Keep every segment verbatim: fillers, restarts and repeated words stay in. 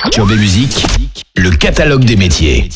Turbé Musique, le catalogue des métiers.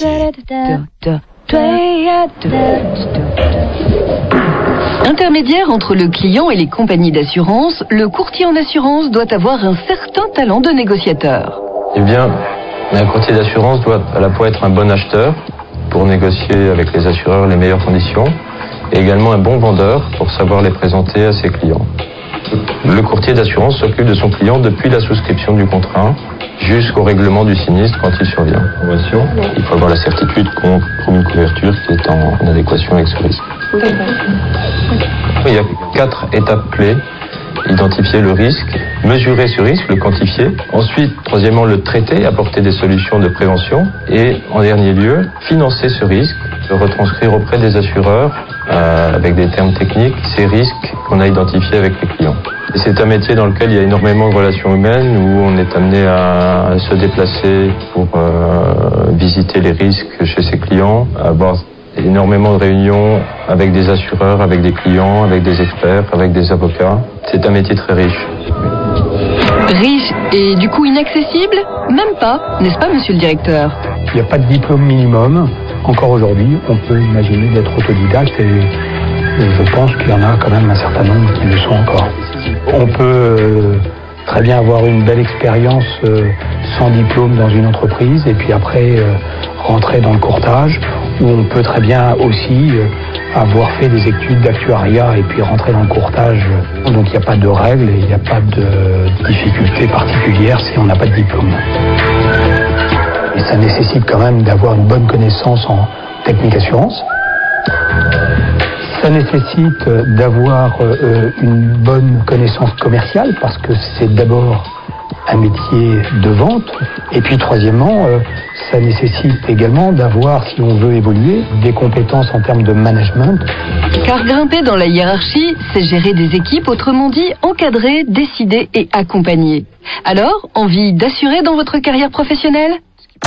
Intermédiaire entre le client et les compagnies d'assurance, le courtier en assurance doit avoir un certain talent de négociateur. Eh bien, un courtier d'assurance doit à la fois être un bon acheteur pour négocier avec les assureurs les meilleures conditions et également un bon vendeur pour savoir les présenter à ses clients. Le courtier d'assurance s'occupe de son client depuis la souscription du contrat jusqu'au règlement du sinistre quand il survient. Il faut avoir la certitude qu'on trouve une couverture qui est en, en adéquation avec ce risque. Il y a quatre étapes clés. Identifier le risque, mesurer ce risque, le quantifier. Ensuite, troisièmement, le traiter, apporter des solutions de prévention. Et en dernier lieu, financer ce risque, le retranscrire auprès des assureurs euh, avec des termes techniques, ces risques qu'on a identifiés avec les clients. Et c'est un métier dans lequel il y a énormément de relations humaines, où on est amené à, à se déplacer pour euh, visiter les risques chez ses clients, à avoir énormément de réunions avec des assureurs, avec des clients, avec des experts, avec des avocats. C'est un métier très riche. Riche et du coup inaccessible ? Même pas, n'est-ce pas, monsieur le directeur ? Il n'y a pas de diplôme minimum. Encore aujourd'hui, on peut imaginer d'être autodidacte et je pense qu'il y en a quand même un certain nombre qui le sont encore. On peut euh, très bien avoir une belle expérience euh, sans diplôme dans une entreprise et puis après euh, rentrer dans le courtage, où on peut très bien aussi euh, avoir fait des études d'actuariat et puis rentrer dans le courtage. Donc il n'y a pas de règles et il n'y a pas de difficultés particulières si on n'a pas de diplôme. Et ça nécessite quand même d'avoir une bonne connaissance en technique assurance. Ça nécessite d'avoir euh, une bonne connaissance commerciale parce que c'est d'abord un métier de vente. Et puis troisièmement, euh, ça nécessite également d'avoir, si on veut évoluer, des compétences en termes de management. Car grimper dans la hiérarchie, c'est gérer des équipes, autrement dit encadrer, décider et accompagner. Alors, envie d'assurer dans votre carrière professionnelle ?